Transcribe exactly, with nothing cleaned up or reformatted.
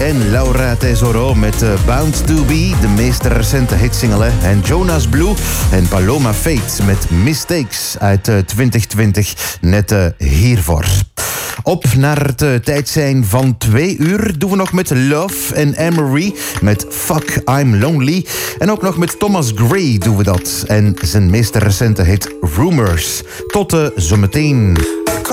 en Laura Tesoro met uh, Bound to Be, de meest recente hitsingle. En Jonas Blue en Paloma Faith met Mistakes uit uh, twintig twintig, net uh, hiervoor. Op naar het uh, tijd zijn van twee uur doen we nog met Love en Anne-Marie met Fuck I'm Lonely. En ook nog met Thomas Gray doen we dat. En zijn meest recente hit Rumors. Tot uh, zometeen.